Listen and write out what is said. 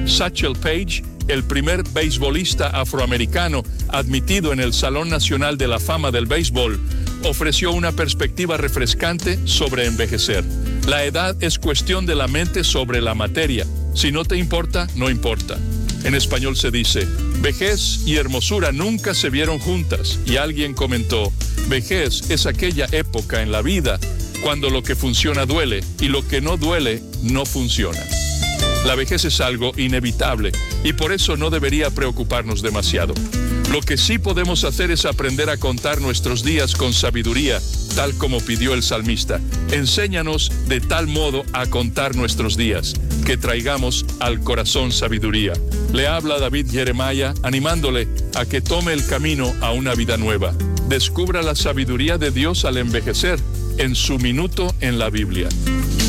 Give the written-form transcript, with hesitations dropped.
Satchel Paige, el primer beisbolista afroamericano admitido en el Salón Nacional de la Fama del Béisbol, ofreció una perspectiva refrescante sobre envejecer. La edad es cuestión de la mente sobre la materia. Si no te importa, no importa. En español se dice, vejez y hermosura nunca se vieron juntas. Y alguien comentó, vejez es aquella época en la vida cuando lo que funciona duele y lo que no duele no funciona. La vejez es algo inevitable y por eso no debería preocuparnos demasiado. Lo que sí podemos hacer es aprender a contar nuestros días con sabiduría, tal como pidió el salmista. Enséñanos de tal modo a contar nuestros días, que traigamos al corazón sabiduría. Le habla David Jeremiah, animándole a que tome el camino a una vida nueva. Descubra la sabiduría de Dios al envejecer en su minuto en la Biblia.